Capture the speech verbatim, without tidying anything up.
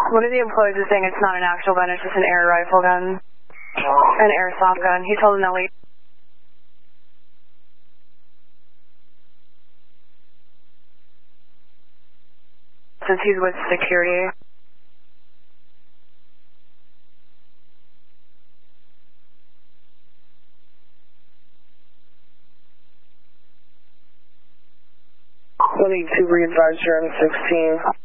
One of the employees is saying it's not an actual gun, it's just an air rifle gun. An airsoft gun. He told Nelly. Since he's with security. one eight two, re-advise you're on sixteen.